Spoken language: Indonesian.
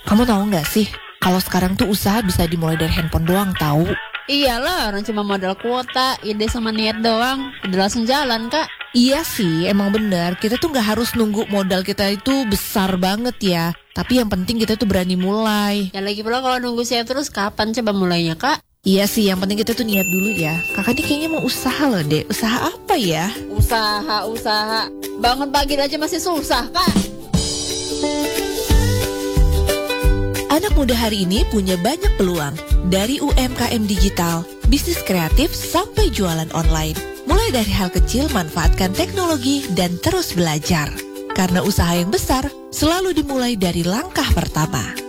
Kamu tahu nggak sih, kalau sekarang tuh usaha bisa dimulai dari handphone doang tahu. Iyalah, orang cuma modal kuota, ide sama niat doang, udah langsung jalan, Kak. Iya sih, emang benar. Kita tuh nggak harus nunggu modal kita itu besar banget ya. Tapi yang penting kita tuh berani mulai. Ya lagi pula kalau nunggu siap terus, kapan coba mulainya, Kak? Iya sih, yang penting kita tuh niat dulu ya. Kakak ini kayaknya mau usaha loh, Dek. Usaha apa ya? Usaha. Bangun pagi aja masih susah, Kak. Anak muda hari ini punya banyak peluang. Dari UMKM digital, bisnis kreatif, sampai jualan online. Mulai dari hal kecil, manfaatkan teknologi dan terus belajar. Karena usaha yang besar selalu dimulai dari langkah pertama.